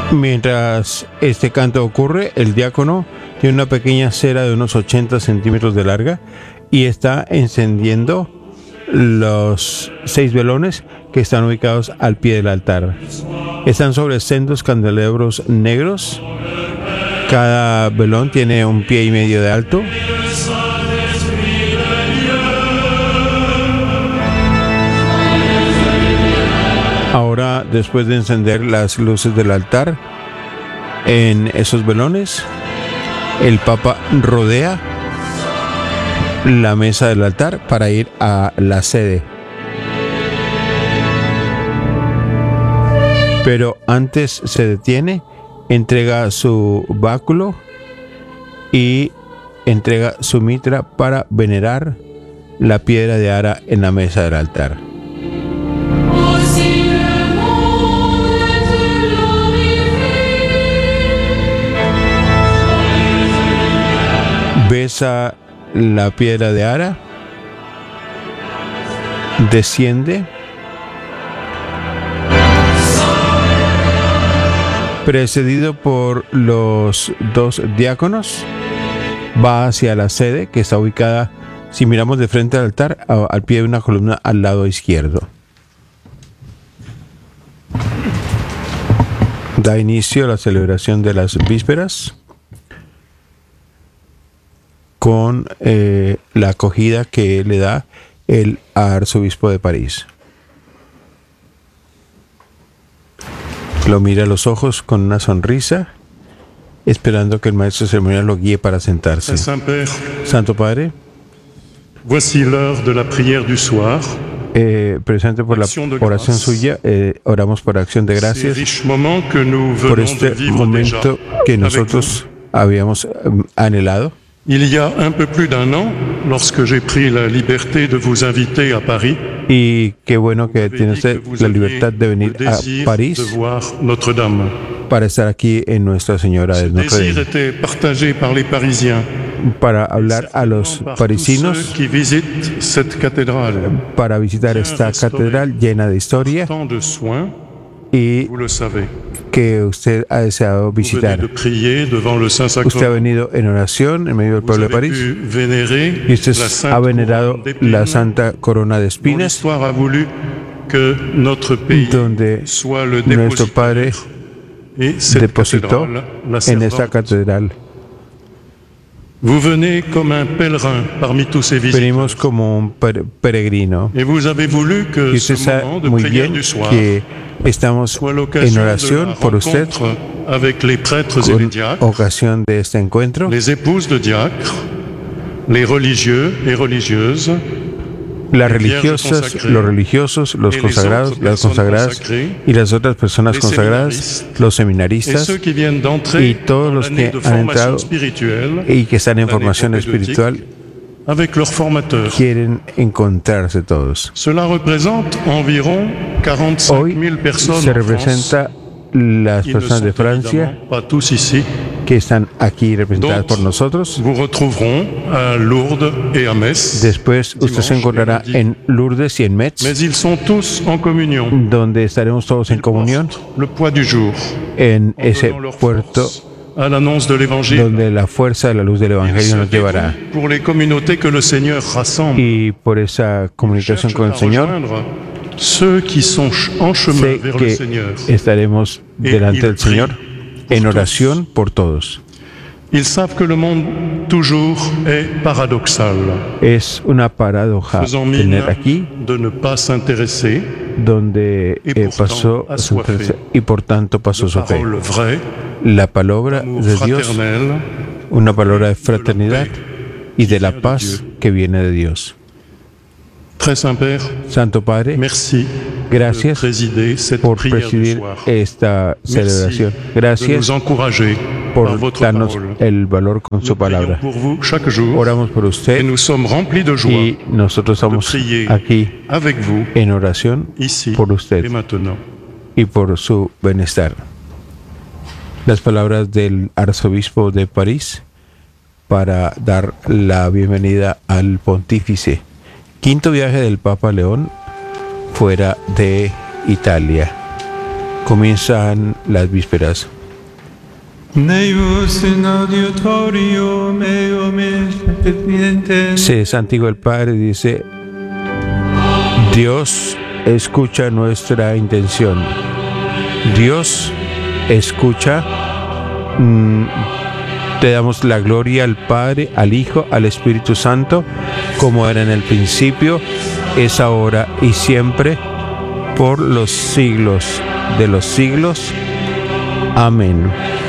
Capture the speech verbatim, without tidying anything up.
Mientras este canto ocurre, el diácono tiene una pequeña cera de unos ochenta centímetros de larga y está encendiendo los seis velones que están ubicados al pie del altar. Están sobre sendos candelabros negros. Cada velón tiene un pie y medio de alto. Ahora, después de encender las luces del altar en esos velones, el Papa rodea la mesa del altar para ir a la sede. Pero antes se detiene, entrega su báculo y entrega su mitra para venerar la piedra de ara en la mesa del altar. Besa la piedra de ara, desciende, precedido por los dos diáconos, va hacia la sede que está ubicada, si miramos de frente al altar, a, al pie de una columna al lado izquierdo. Da inicio a la celebración de las vísperas con eh, la acogida que le da el arzobispo de París. Lo mira a los ojos con una sonrisa, esperando que el maestro ceremonial lo guíe para sentarse. Santo Padre, voici l'heure de la prière du soir. Eh, presente por la oración suya, eh, oramos por acción de gracias por este momento que nosotros habíamos um, anhelado. Il y a un peu plus d'un an, lorsque j'ai pris la liberté de vous inviter à Paris, y qué bueno que tiene usted la libertad de venir a París para estar aquí en Nuestra Señora de Notre Dame, para hablar a los parisinos, para visitar esta catedral llena de historia y que usted ha deseado visitar. Usted ha venido en oración en medio del pueblo de París y usted ha venerado la Santa Corona de Espinas, donde nuestro Padre depositó en esta catedral. Venimos como un peregrino y usted sabe muy bien que estamos en oración por usted con ocasión de este encuentro. Las religiosas, los religiosos, los consagrados, las consagradas y las otras personas consagradas, los seminaristas y todos los que han entrado y que están en formación espiritual, quieren encontrarse todos. Hoy se representa las personas de Francia que están aquí representadas por nosotros. Después usted se encontrará en Lourdes y en Metz, donde estaremos todos en comunión en ese puerto donde la fuerza de la luz del Evangelio nos llevará. Y por esa comunicación con el Señor, sé que estaremos delante del Señor en oración por todos. Es una paradoja tener aquí donde eh, pasó su fe y por tanto pasó su fe. La palabra de Dios, una palabra de fraternidad y de la paz que viene de Dios. Santo Padre, gracias por presidir esta celebración. Gracias por darnos el valor con su palabra. Oramos por usted y nosotros estamos aquí en oración por usted y por su bienestar. Las palabras del arzobispo de París para dar la bienvenida al pontífice. Quinto viaje del Papa León fuera de Italia. Comienzan las vísperas. Sí, Santiago el Padre dice, Dios escucha nuestra intención. Dios escucha, mmm, te damos la gloria al Padre, al Hijo, al Espíritu Santo, como era en el principio, es ahora y siempre, por los siglos de los siglos. Amén.